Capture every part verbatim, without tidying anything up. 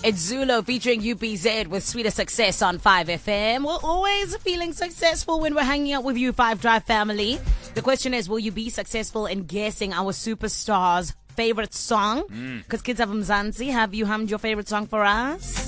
It's Zulu featuring U P Z with Sweeter Success on five F M. We're always feeling successful when we're hanging out with you, Five Drive family. The question is, will you be successful in guessing our superstars' favorite song? Because mm. Kids of Mzansi, have you hummed your favorite song for us?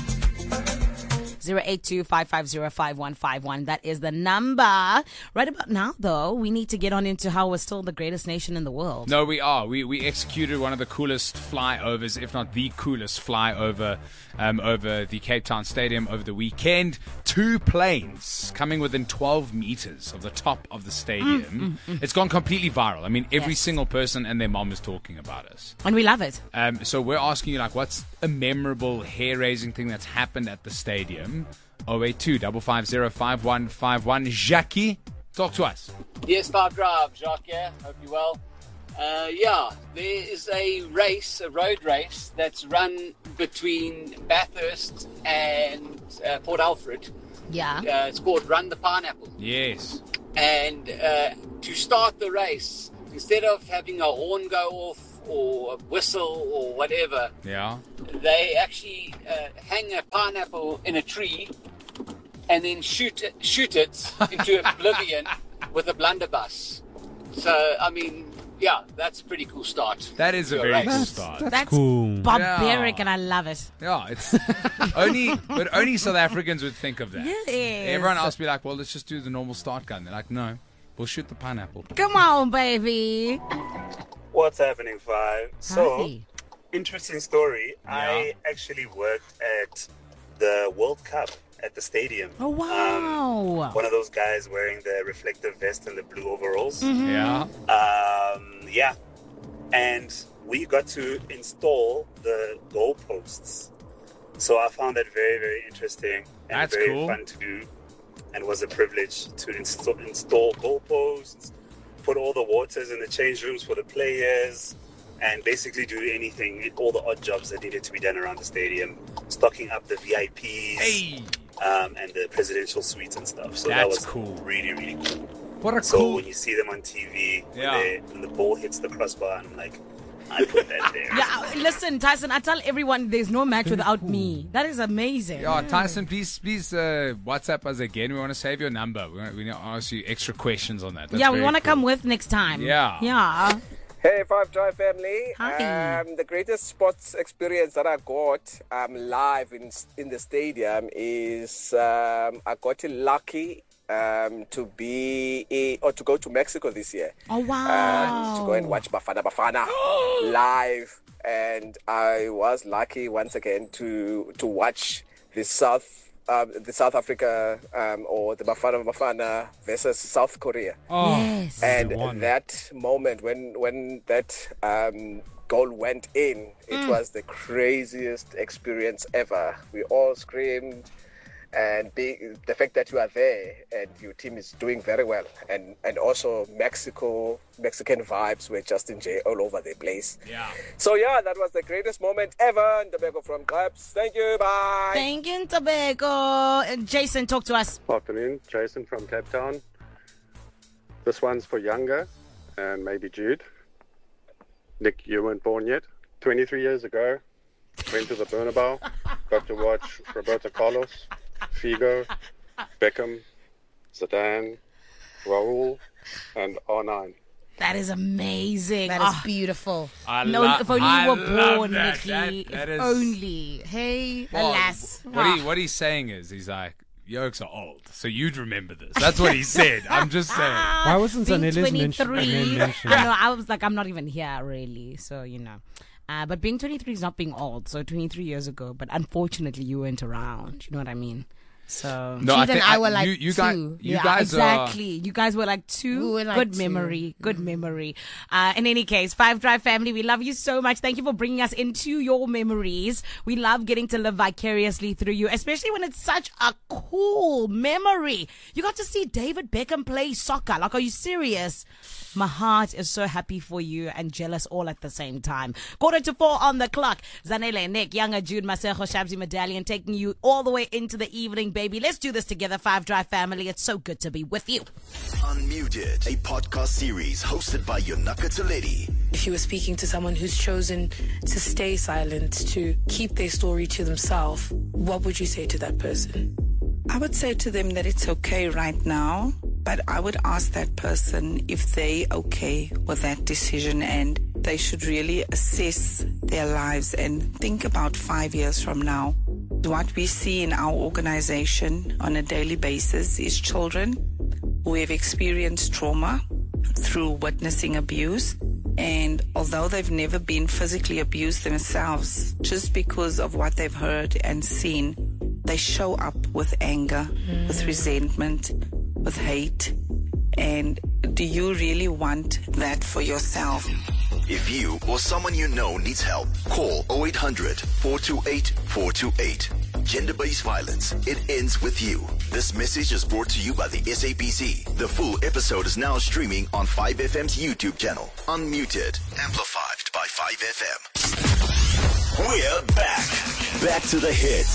zero eight two, five five zero, five one five one. That is the number. Right about now, though, we need to get on into how we're still the greatest nation in the world. No, we are. We we executed one of the coolest flyovers, if not the coolest flyover um, over the Cape Town Stadium over the weekend. Two planes coming within twelve meters of the top of the stadium. Mm, mm, mm. It's gone completely viral. I mean, every yes. single person and their mom is talking about us. And we love it. Um, so we're asking you, like, what's a memorable, hair-raising thing that's happened at the stadium? oh eight two, five five zero, five one five one. Jackie, talk to us. Yes, Five Drive, Jacques, yeah. Hope you're well. Uh, yeah, there is a race, a road race, that's run between Bathurst and uh, Port Alfred. Yeah. Uh, it's called Run the Pineapple. Yes. And uh, to start the race, instead of having a horn go off or a whistle or whatever, yeah, they actually uh, hang a pineapple in a tree and then shoot it, shoot it into oblivion with a blunderbuss. So, I mean, yeah, that's a pretty cool start. That is a very race. cool start. That's, that's cool. barbaric, Yeah. and I love it. Yeah, it's only, but only South Africans would think of that. Yes. Everyone else would be like, well, let's just do the normal start gun. They're like, no, we'll shoot the pineapple. Come on, baby. What's happening, Five? So, Hi. interesting story. Yeah. I actually worked at the World Cup at the stadium. Oh, wow. Um, one of those guys wearing the reflective vest and the blue overalls. Mm-hmm. Yeah. Um, yeah. And we got to install the goalposts. So I found that very, very interesting and That's very cool. fun to do. And it was a privilege to install, install goalposts, put all the waters in the change rooms for the players, and basically do anything, all the odd jobs that needed to be done around the stadium, stocking up the V I Ps Hey, um, and the presidential suites and stuff. So that That's was cool. really, really cool. what a So cool. when you see them on T V, when, Yeah. they, when the ball hits the crossbar, I'm like, I put that there. Yeah, listen, Tyson, I tell everyone there's no match without me. That is amazing. Yeah, Tyson, please, please, uh, WhatsApp us again. We want to save your number. We want, we want to ask you extra questions on that. That's yeah, we very want to cool. come with next time. Yeah. Yeah. Hey, Five Drive family. Hi. Um, the greatest sports experience that I got um, live in in the stadium is um, I got lucky um, to be a, or to go to Mexico this year. Oh, Um, wow. to go and watch Bafana Bafana live, and I was lucky once again to to watch the South. Um, the South Africa um, or the Bafana Bafana versus South Korea. Oh, Yes. And they won. that moment when when that um, goal went in, it was the craziest experience ever. We all screamed, and being, the fact that you are there and your team is doing very well, and and also Mexico Mexican vibes were just in J all over the place. Yeah. So yeah, that was the greatest moment ever. Ndabeko from Clubs. Thank you. Bye. Thank you, Tobacco. Uh, Jason, talk to us. Afternoon, Jason from Cape Town. This one's for Younger and maybe Jude. Nick, you weren't born yet. twenty-three years ago, went to the Bernabeu, got to watch Roberto Carlos, Figo, Beckham, Zidane, Raul, and R nine. That is amazing. That is Ah, beautiful. I no, lo- if only I you were love born, that. Nikki. That, that if is, only. Hey, Well, alas. What, he, what he's saying is, he's like, yolks are old, so you'd remember this. That's what he said. I'm just saying. Why wasn't Being Zanele's mentioned? twenty-three, mentioned? I know, I was like, I'm not even here, really. So, you know. Uh, but being twenty-three is not being old. So, twenty-three years ago. But unfortunately, you weren't around. You know what I mean? So. No, Jude and think- I were like you, you guys, two. you yeah, guys exactly. You guys were like two. We were like good two. memory. Good memory. Uh, in any case, Five Drive family, we love you so much. Thank you for bringing us into your memories. We love getting to live vicariously through you, especially when it's such a cool memory. You got to see David Beckham play soccer. Like, are you serious? My heart is so happy for you and jealous all at the same time. Quarter to four on the clock. Zanele, Nick, Younger, Jude, Masejo, Shabzi Medallion taking you all the way into the evening. baby. Let's do this together, Five Drive family. It's so good to be with you. Unmuted, a podcast series hosted by Yonaka Toledi. If you were speaking to someone who's chosen to stay silent, to keep their story to themselves, what would you say to that person? I would say to them that it's okay right now, but I would ask that person if they okay with that decision, and they should really assess their lives and think about five years from now. What we see in our organization on a daily basis is children who have experienced trauma through witnessing abuse. And although they've never been physically abused themselves, just because of what they've heard and seen, they show up with anger, mm. with resentment, with hate. And do you really want that for yourself? If you or someone you know needs help, call oh eight hundred, four two eight, four two eight. Gender-based violence, it ends with you. This message is brought to you by the S A B C. The full episode is now streaming on five F M's YouTube channel. Unmuted, amplified by five F M. We're back. Back to the hits.